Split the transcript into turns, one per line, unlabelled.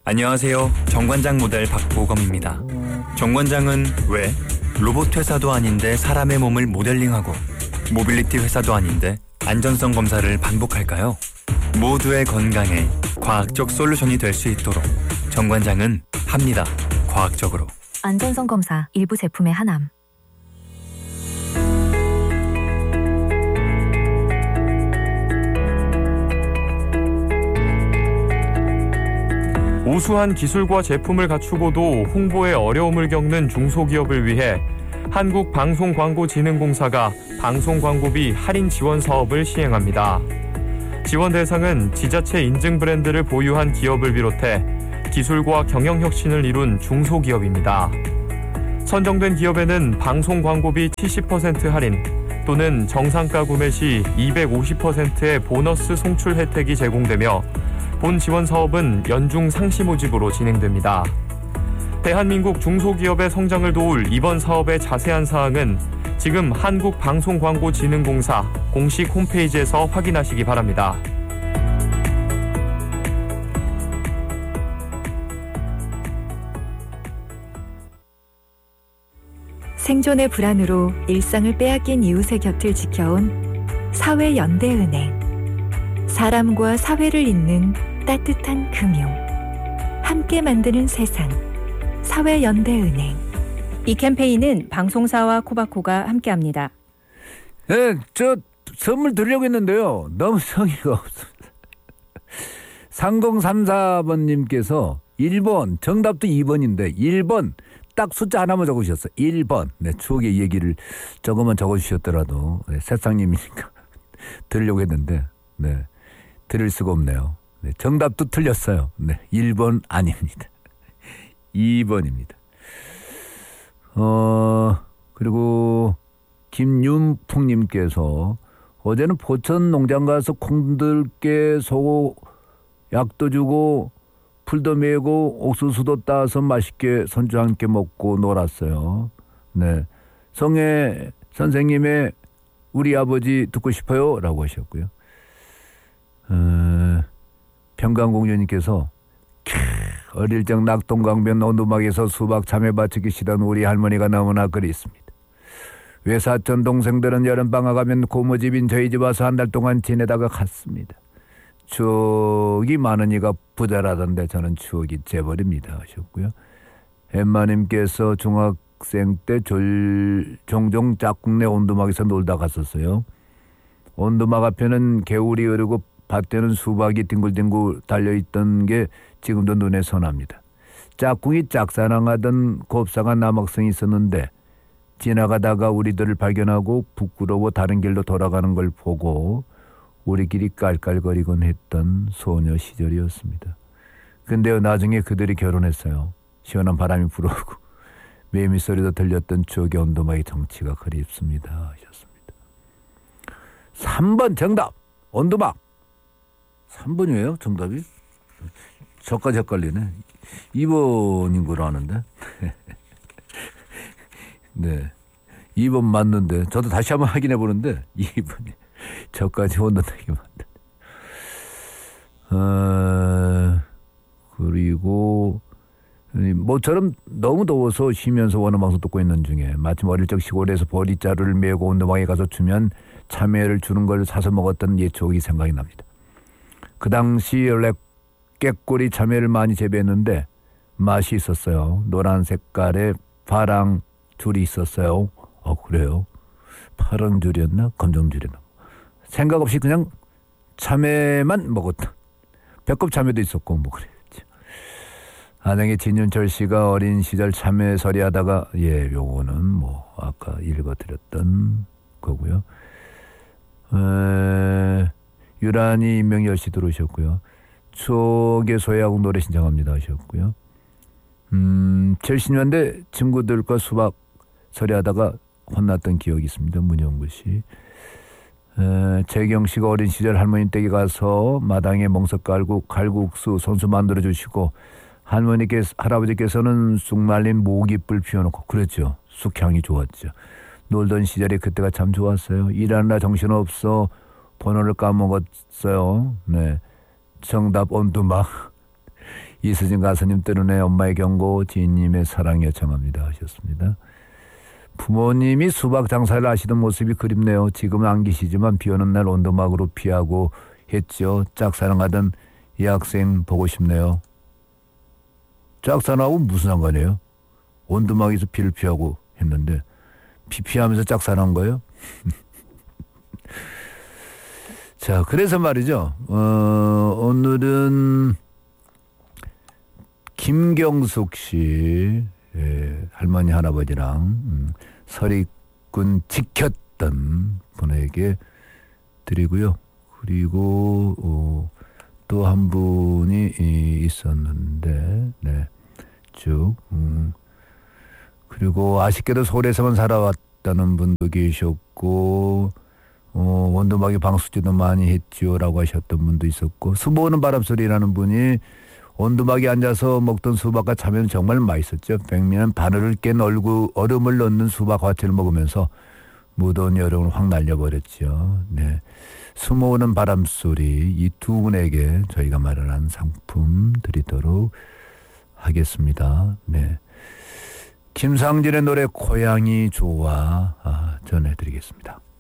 안녕하세요. 정관장 모델 박보검입니다. 정관장은 왜 로봇 회사도 아닌데 사람의 몸을 모델링하고 모빌리티 회사도 아닌데 안전성 검사를 반복할까요? 모두의 건강에 과학적 솔루션이 될 수 있도록 정관장은 합니다. 과학적으로.
안전성 검사 일부 제품의 하남.
우수한 기술과 제품을 갖추고도 홍보에 어려움을 겪는 중소기업을 위해 한국방송광고진흥공사가 방송광고비 할인 지원 사업을 시행합니다. 지원 대상은 지자체 인증 브랜드를 보유한 기업을 비롯해 기술과 경영혁신을 이룬 중소기업입니다. 선정된 기업에는 방송광고비 70% 할인 또는 정상가 구매 시 250%의 보너스 송출 혜택이 제공되며 본 지원 사업은 연중 상시 모집으로 진행됩니다. 대한민국 중소기업의 성장을 도울 이번 사업의 자세한 사항은 지금 한국방송광고진흥공사 공식 홈페이지에서 확인하시기 바랍니다.
생존의 불안으로 일상을 빼앗긴 이웃의 곁을 지켜온 사회연대은행. 사람과 사회를 잇는 따뜻한 금융. 함께 만드는 세상. 사회연대은행.
이 캠페인은 방송사와 코바코가 함께합니다.
네, 저 선물 드리려고 했는데요. 너무 성의가 없습니다. 3034번님께서 1번, 정답도 2번인데 1번 딱 숫자 하나만 적으셨어요. 1번. 네, 추억의 얘기를 조금만 적어주셨더라도 네, 새싹님이니까 드리려고 했는데 네, 드릴 수가 없네요. 네, 정답도 틀렸어요. 네, 1번 아닙니다. 2번입니다. 그리고 김윤풍님께서 어제는 포천 농장 가서 콩들깨 소 약도 주고 풀도 메고 옥수수도 따서 맛있게 손주와 함께 먹고 놀았어요. 네, 성애 선생님의 우리 아버지 듣고 싶어요 라고 하셨고요. 평강공주님께서 어릴 적 낙동강변 온두막에서 수박 참외밭을 계시던 우리 할머니가 너무나 그립습니다. 외사촌 동생들은 여름방학 하면 고모집인 저희 집 와서 한 달 동안 지내다가 갔습니다. 추억이 많으니까 부자라던데 저는 추억이 재버립니다 하셨고요. 엠마님께서 중학생 때 종종 짝꿍네 온두막에서 놀다 갔었어요. 온두막 앞에는 개울이 흐르고 밭에는 수박이 뒹굴뒹굴 달려있던 게 지금도 눈에 선합니다. 짝꿍이 짝사랑하던 곱상한 남학생이 있었는데 지나가다가 우리들을 발견하고 부끄러워 다른 길로 돌아가는 걸 보고 우리끼리 깔깔거리곤 했던 소녀 시절이었습니다. 근데요, 나중에 그들이 결혼했어요. 시원한 바람이 불어오고 매미 소리도 들렸던 추억의 온두막의 정취가 그립습니다 하셨습니다. 3번 정답! 온두막! 3번이에요 정답이? 저까지 헷갈리네. 2번인 걸로 아는데. 네, 2번 맞는데 저도 다시 한번 확인해 보는데 2번이 저까지 온다는 맞다. 그리고 모처럼 너무 더워서 쉬면서 원어방송 듣고 있는 중에 마침 어릴 적 시골에서 보리자루를 메고 온두막에 가서 주면 참외를 주는 걸 사서 먹었던 옛 추억이 생각이 납니다. 그 당시 깨꼬리 참외를 많이 재배했는데 맛이 있었어요. 노란 색깔의 파랑 줄이 있었어요. 그래요? 파랑 줄이었나? 검정 줄이었나? 생각 없이 그냥 참외만 먹었다. 배꼽 참외도 있었고 뭐 그랬죠. 아내의 진윤철 씨가 어린 시절 참외서리 하다가 요거는 뭐 아까 읽어드렸던 거고요. 유란이 임명열 씨 들어오셨고요. 추억의 소야국 노래 신청합니다 하셨고요. 70년대 친구들과 수박 서리하다가 혼났던 기억이 있습니다. 문영구 씨. 재경 씨가 어린 시절 할머니 댁에 가서 마당에 멍석 깔고 칼국수 손수 만들어 주시고 할아버지께서는 쑥 말린 모깃불 피워놓고 그랬죠. 쑥향이 좋았죠. 놀던 시절이 그때가 참 좋았어요. 일하느라 정신없어 번호를 까먹었어요. 네, 정답 온두막. 이수진 가수님 뜨는의 엄마의 경고 지인님의 사랑 요청합니다 하셨습니다. 부모님이 수박 장사를 하시던 모습이 그립네요. 지금은 안 계시지만 비 오는 날 온도막으로 피하고 했죠. 짝사랑하던 이 학생 보고 싶네요. 짝사랑하고 무슨 상관이에요? 온도막에서 비를 피하고 했는데 비 피하면서 짝사랑한 거예요? 자, 그래서 말이죠. 오늘은 김경숙 씨 할머니 할아버지랑 설익군 지켰던 분에게 드리고요. 그리고 또 한 분이 있었는데 네, 쭉 그리고 아쉽게도 서울에서만 살아왔다는 분도 계셨고 원두막이 방수지도 많이 했지요라고 하셨던 분도 있었고 수모 오는 바람소리라는 분이 원두막에 앉아서 먹던 수박과 차면 정말 맛있었죠. 백미는 바늘을 깬 얼음을 넣는 수박 화채를 먹으면서 무더운 여름을 확 날려버렸죠. 네, 수모 오는 바람소리 이 두 분에게 저희가 마련한 상품 드리도록 하겠습니다. 네, 김상진의 노래 고향이 좋아 전해드리겠습니다.